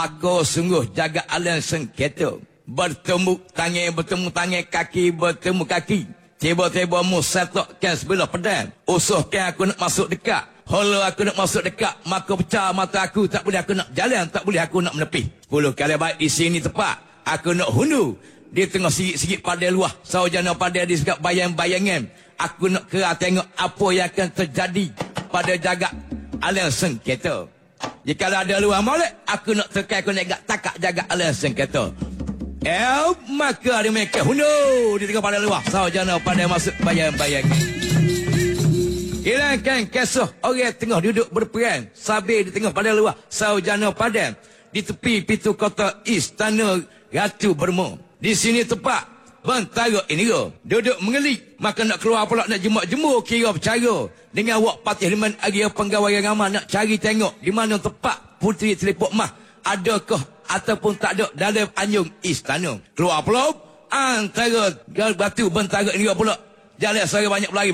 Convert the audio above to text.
Aku sungguh jaga alam sengketa. Bertemu tangan kaki, bertemu kaki. Tiba-tiba musatakkan sebelah pedang. Usuhkan aku nak masuk dekat. Kalau aku nak masuk dekat, maka pecah mata aku. Tak boleh aku nak jalan, tak boleh aku nak menepis. 10 kali baik di sini tepat. Aku nak hundu. Dia tengah sikit-sikit pada luar. Saujana pada dia sekat bayang-bayangan. Aku nak kera tengok apa yang akan terjadi pada jagat alam sengketa. Jika ada luar molek, aku nak tekan, aku nak takak jagat alam sengketa. Maka dia mereka hundu di tengah pada luar. Saujana pada masuk bayang-bayangan. Hilangkan kisah orang tengah duduk berperang. Sabir di tengah pada luar. Saujana pada di tepi pintu kota Istana Ratu Burma. Di sini tepat bentara ini duduk mengelik. Maka nak keluar pula nak jemur kira bercara dengan awak Patih Liman Agia Penggawai Rama nak cari tengok di mana tepat Puteri Telipuk Mah. Adakah ataupun tak ada dalam anjung istana. Keluar pula antara batu bentara ini pula. Jalan saya banyak berlari.